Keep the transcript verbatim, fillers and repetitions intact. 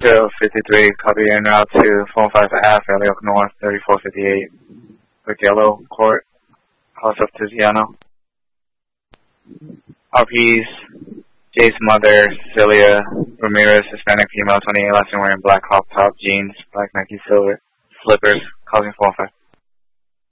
zero fifty-three, copy en route to four five F, Elliot North, thirty-four fifty-eight, with Yellow Court, House of Tiziano. R Ps, Jay's mother, Cecilia Ramirez, Hispanic female, twenty-eight, last name wearing black hawk top, jeans, black Nike silver, slippers, calling four five.